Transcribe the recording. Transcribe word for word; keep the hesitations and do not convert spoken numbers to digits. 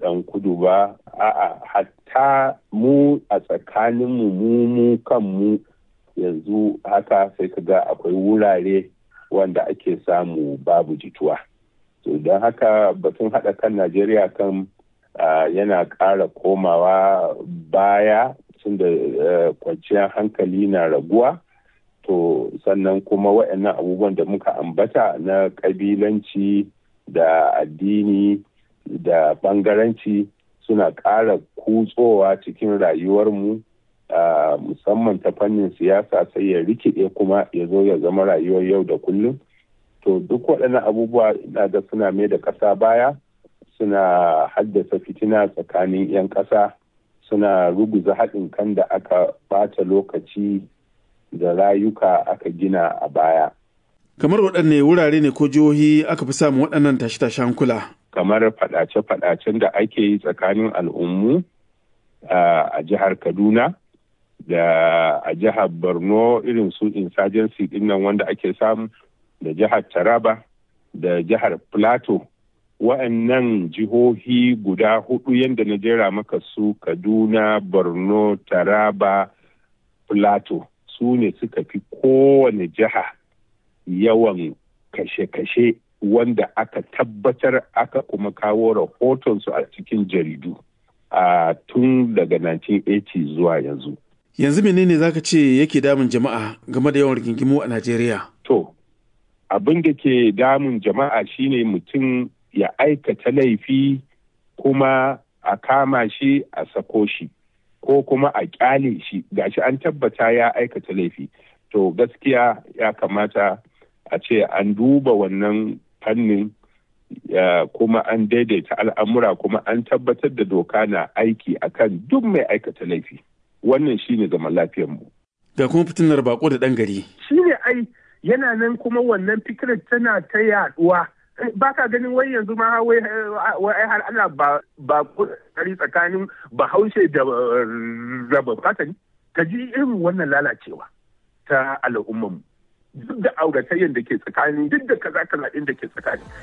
ɗan kudu ba, a'a hatta mu a tsakaninmu mu mu kanmu yanzu haka sai ka ga akwai wurare wanda ake samu babu jituwa. To don haka batun haɗa kan Najeriya kan uh, yana ƙara komawa baya tunda uh, kwanciyar hankali na raguwa. To sannan kuma waɗannan abubuwan da muka ambata na ƙabilanci da addini da ɓangaranci suna ƙara kutsowa cikin rayuwarmu uh, musamman ta fannin siyasa sai ya rikide kuma ya zo ya zama rayuwar yau da kullum. To duk waɗannan abubuwa ina ga suna mai da ƙasa baya, suna haddasa fitina tsakanin 'yan ƙasa, suna ruguza haɗin kan da aka ɓata lokaci da rayuka aka gina a baya. Kamar waɗanne wurare ne ko jihohi aka fi samun waɗannan tashe-tashen hankula? Kamar faɗace-faɗacen da ake yi tsakanin al'ummu a jihar Kaduna da a jihar Borno irin su insurgency ɗin nan wanda ake samu, da jihar Taraba da jihar Plateau. Wa'annan jihohi guda hudu yadda na jera maka su Kaduna, Borno, Taraba, Plateau su ne suka fi kowane jiha yawan kashe-kashe wanda aka tabbatar aka kuma kawo rahotonsu a cikin jaridu a tun daga nineteen eighty zuwa yanzu. Yanzu menene zaka ce yake damun jama'a game da yawan rigingimu a Najeriya? To, abin da ke damun jama'a shine mutum ya aikata laifi kuma a kama shi a sako shi ko kuma a kyale shi gashi an tabbata ya aikata laifi. To gaskiya ya kamata a ce an duba wannan fannin kuma an daidaita al'amura kuma an tabbatar da doka na aiki akan duk mai aikata laifi. Wannan shine zaman lafiyarmu. Ga kuma fitinar bako da ɗan gari. Shine ai yana nan kuma wannan fikirar tana ta yaduwa. Ba ka ganin wai yanzu ma wai har ana ba ba kari tsakanin Bahaushe da raba fatani. Ka ji irin wannan lalacewa ta al'ummarmu. Duk da auratayyar da ke tsakani, duk da kaza kaza ɗin da ke tsakani.